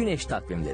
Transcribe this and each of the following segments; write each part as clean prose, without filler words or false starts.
Güneş takvimleri.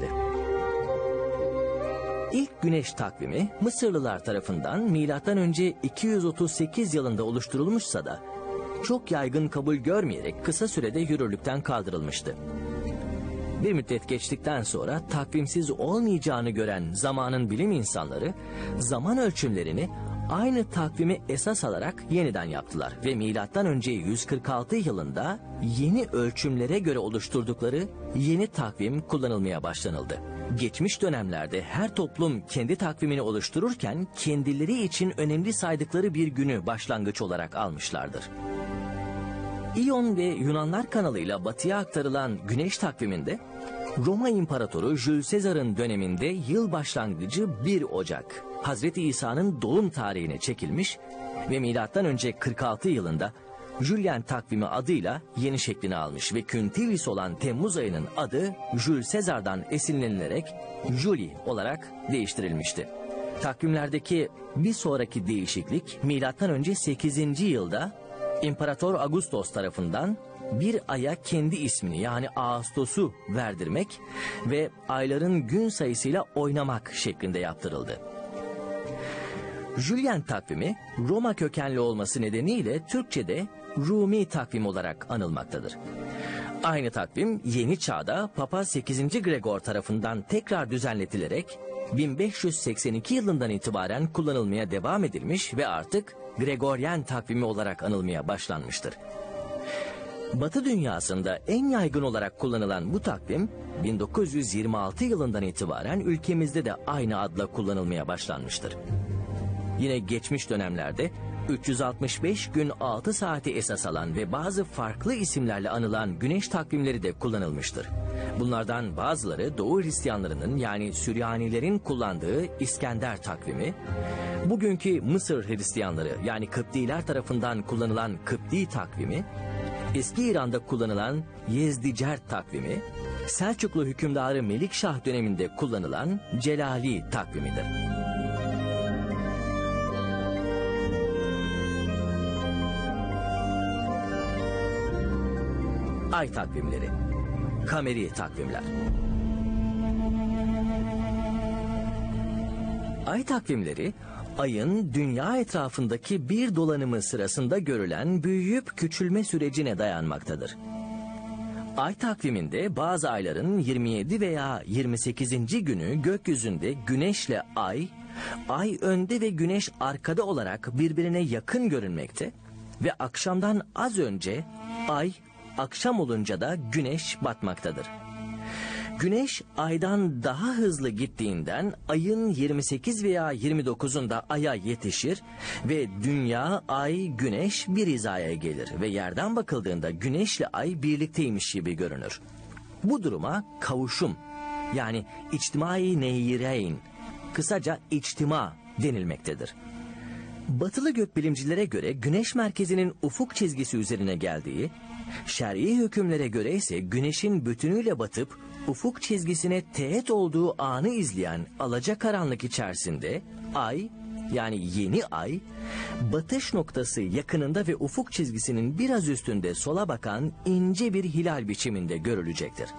İlk güneş takvimi Mısırlılar tarafından M.Ö. 238 yılında oluşturulmuşsa da çok yaygın kabul görmeyerek kısa sürede yürürlükten kaldırılmıştı. Bir müddet geçtikten sonra takvimsiz olmayacağını gören zamanın bilim insanları zaman ölçümlerini aynı takvimi esas alarak yeniden yaptılar ve M.Ö. 146 yılında yeni ölçümlere göre oluşturdukları yeni takvim kullanılmaya başlanıldı. Geçmiş dönemlerde her toplum kendi takvimini oluştururken kendileri için önemli saydıkları bir günü başlangıç olarak almışlardır. İyon ve Yunanlar kanalıyla batıya aktarılan güneş takviminde Roma İmparatoru Jules Caesar'ın döneminde yıl başlangıcı 1 Ocak, Hazreti İsa'nın doğum tarihine çekilmiş ve M.Ö. 46 yılında Julian takvimi adıyla yeni şeklini almış ve Quintilis olan Temmuz ayının adı Jules Caesar'dan esinlenilerek Juli olarak değiştirilmişti. Takvimlerdeki bir sonraki değişiklik M.Ö. 8. yılda İmparator Augustos tarafından bir aya kendi ismini yani Ağustos'u verdirmek ve ayların gün sayısıyla oynamak şeklinde yaptırıldı. Julian takvimi Roma kökenli olması nedeniyle Türkçe'de Rumi takvim olarak anılmaktadır. Aynı takvim yeni çağda Papa 8. Gregor tarafından tekrar düzenletilerek 1582 yılından itibaren kullanılmaya devam edilmiş ve artık Gregoryen takvimi olarak anılmaya başlanmıştır. Batı dünyasında en yaygın olarak kullanılan bu takvim 1926 yılından itibaren ülkemizde de aynı adla kullanılmaya başlanmıştır. Yine geçmiş dönemlerde 365 gün 6 saati esas alan ve bazı farklı isimlerle anılan güneş takvimleri de kullanılmıştır. Bunlardan bazıları Doğu Hristiyanlarının yani Süryanilerin kullandığı İskender takvimi, bugünkü Mısır Hristiyanları yani Kıptiler tarafından kullanılan Kıpti takvimi, eski İran'da kullanılan Yezdicer takvimi, Selçuklu hükümdarı Melikşah döneminde kullanılan Celali takvimidir. Ay takvimleri, kameri takvimler. Ay takvimleri, ayın dünya etrafındaki bir dolanımı sırasında görülen büyüyüp küçülme sürecine dayanmaktadır. Ay takviminde bazı ayların 27 veya 28. günü gökyüzünde güneşle ay önde ve güneş arkada olarak birbirine yakın görünmekte ve akşamdan az önce ay, akşam olunca da güneş batmaktadır. Güneş aydan daha hızlı gittiğinden ayın 28 veya 29'unda aya yetişir ve dünya, ay, güneş bir hizaya gelir ve yerden bakıldığında güneşle ay birlikteymiş gibi görünür. Bu duruma kavuşum yani içtimai neyreyn, kısaca içtima denilmektedir. Batılı gökbilimcilere göre güneş merkezinin ufuk çizgisi üzerine geldiği, şer'i hükümlere göre ise güneşin bütünüyle batıp ufuk çizgisine teğet olduğu anı izleyen alacakaranlık içerisinde ay yani yeni ay batış noktası yakınında ve ufuk çizgisinin biraz üstünde sola bakan ince bir hilal biçiminde görülecektir.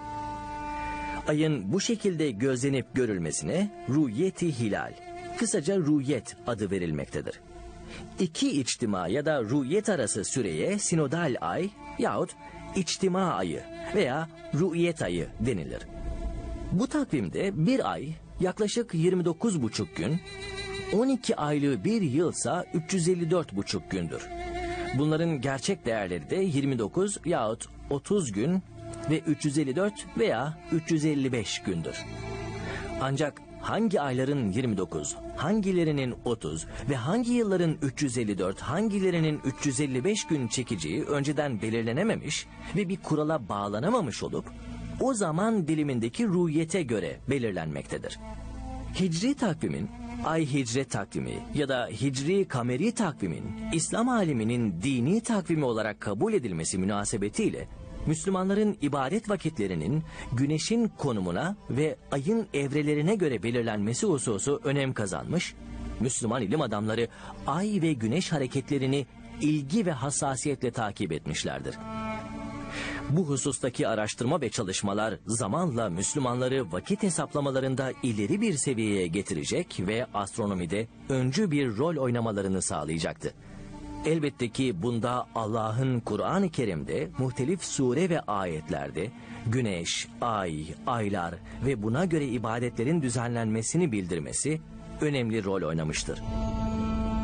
Ayın bu şekilde gözlenip görülmesine rü'yeti hilal, kısaca rü'yet adı verilmektedir. İki içtima ya da rü'yet arası süreye sinodal ay yahut içtima ayı veya rü'yet ayı denilir. Bu takvimde bir ay yaklaşık 29,5 gün, 12 aylığı bir yılsa 354,5 gündür. Bunların gerçek değerleri de 29 yahut 30 gün ve 354 veya 355 gündür. Ancak hangi ayların 29, hangilerinin 30 ve hangi yılların 354, hangilerinin 355 gün çekeceği önceden belirlenememiş ve bir kurala bağlanamamış olup o zaman dilimindeki rü'yete göre belirlenmektedir. Hicri takvimin, ay hicret takvimi ya da hicri kameri takvimin İslam aleminin dini takvimi olarak kabul edilmesi münasebetiyle Müslümanların ibadet vakitlerinin güneşin konumuna ve ayın evrelerine göre belirlenmesi hususu önem kazanmış, Müslüman ilim adamları ay ve güneş hareketlerini ilgi ve hassasiyetle takip etmişlerdir. Bu husustaki araştırma ve çalışmalar zamanla Müslümanları vakit hesaplamalarında ileri bir seviyeye getirecek ve astronomide öncü bir rol oynamalarını sağlayacaktı. Elbette ki bunda Allah'ın Kur'an-ı Kerim'de muhtelif sure ve ayetlerde güneş, ay, aylar ve buna göre ibadetlerin düzenlenmesini bildirmesi önemli rol oynamıştır.